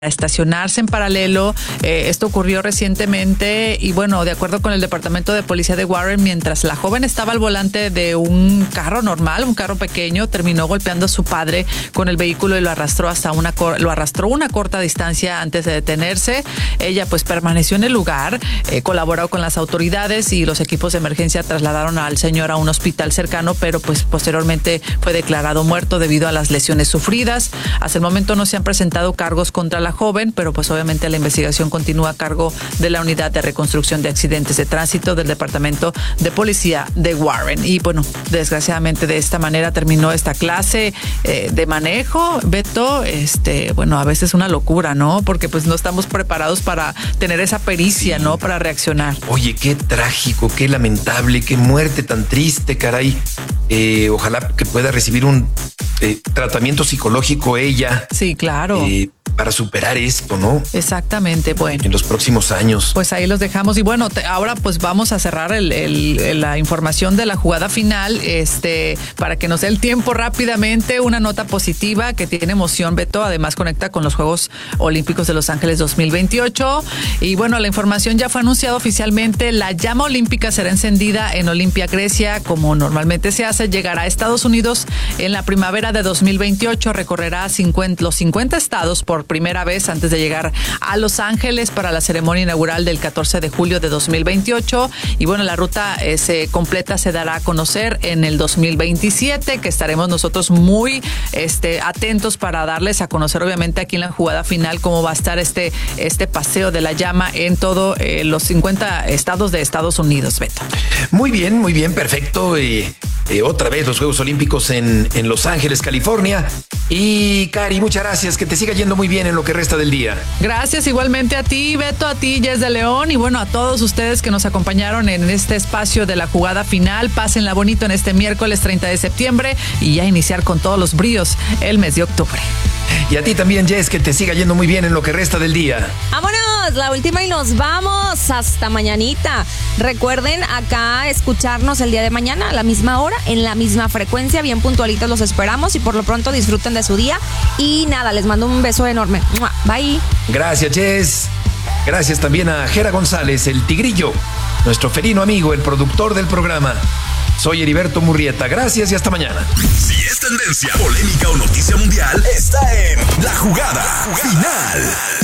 estacionarse en paralelo. Esto ocurrió recientemente y bueno, de acuerdo con el Departamento de Policía de Warren, mientras la joven estaba al volante de un carro normal, un carro pequeño, terminó golpeando a su padre con el vehículo y lo arrastró una corta distancia antes de detenerse. Ella pues permaneció en el lugar, colaboró con las autoridades y los equipos de emergencia trasladaron al señor a un hospital cercano, pero pues posteriormente fue declarado muerto debido a las lesiones sufridas. Hasta el momento no se han presentado cargos contra la joven, pero pues obviamente la investigación continúa a cargo de la Unidad de Reconstrucción de Accidentes de Tránsito del Departamento de Policía de Warren. Y bueno, desgraciadamente de esta manera terminó esta clase de manejo, Beto. Bueno, a veces una locura, ¿no? Porque pues no estamos preparados para tener esa pericia, sí, ¿no? Para reaccionar. Oye, qué trágico, qué lamentable, qué muerte tan triste, caray. Ojalá que pueda recibir un tratamiento psicológico ella. Sí, claro. Para superar esto, ¿no? Exactamente, bueno. En los próximos años. Pues ahí los dejamos. Y bueno, ahora pues vamos a cerrar la información de la jugada final, para que nos dé el tiempo rápidamente. Una nota positiva que tiene emoción, Beto. Además conecta con los Juegos Olímpicos de Los Ángeles 2028. Y bueno, la información ya fue anunciada oficialmente. La llama olímpica será encendida en Olimpia, Grecia, como normalmente se hace. Llegará a Estados Unidos en la primavera de 2028. Recorrerá los 50 estados por primera vez antes de llegar a Los Ángeles para la ceremonia inaugural del 14 de julio de 2028. Y bueno, la ruta completa se dará a conocer en el 2027, que estaremos nosotros muy atentos para darles a conocer, obviamente, aquí en la jugada final cómo va a estar este paseo de la llama en todos los 50 estados de Estados Unidos, Beto. Muy bien, perfecto. Otra vez los Juegos Olímpicos en Los Ángeles, California. Y Cari, muchas gracias, que te siga yendo muy bien en lo que resta del día. Gracias igualmente a ti, Beto, a ti, Jess de León, y bueno, a todos ustedes que nos acompañaron en este espacio de la jugada final. Pásenla bonito en este miércoles 30 de septiembre y ya iniciar con todos los bríos el mes de octubre. Y a ti también, Jess, que te siga yendo muy bien en lo que resta del día. ¡Vámonos! La última y nos vamos. Hasta mañanita. Recuerden acá escucharnos el día de mañana a la misma hora, en la misma frecuencia. Bien puntualitos los esperamos y por lo pronto disfruten de su día. Y nada, les mando un beso enorme. Bye. Gracias, Jess. Gracias también a Jera González, el Tigrillo, nuestro felino amigo, el productor del programa. Soy Heriberto Murrieta. Gracias y hasta mañana. Si es tendencia, polémica o noticia mundial, está en La Jugada Final.